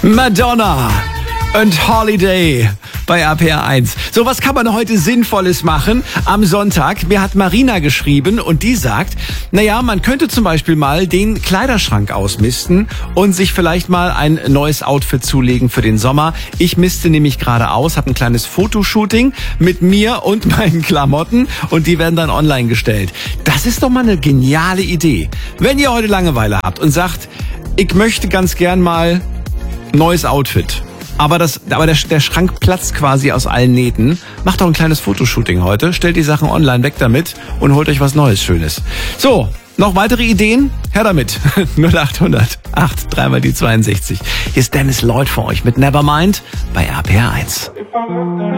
Madonna und Holiday bei RPR1. So, was kann man heute Sinnvolles machen am Sonntag? Mir hat Marina geschrieben und die sagt, naja, man könnte zum Beispiel mal den Kleiderschrank ausmisten und sich vielleicht mal ein neues Outfit zulegen für den Sommer. Ich miste nämlich gerade aus, habe ein kleines Fotoshooting mit mir und meinen Klamotten und die werden dann online gestellt. Das ist doch mal eine geniale Idee. Wenn ihr heute Langeweile habt und sagt, ich möchte ganz gern mal neues Outfit. Aber der Schrank platzt quasi aus allen Nähten. Macht doch ein kleines Fotoshooting heute, stellt die Sachen online, weg damit und holt euch was Neues, Schönes. So, noch weitere Ideen? Her damit. 0800 8 3 mal die 62. Hier ist Dennis Lloyd für euch mit Nevermind bei RPR1.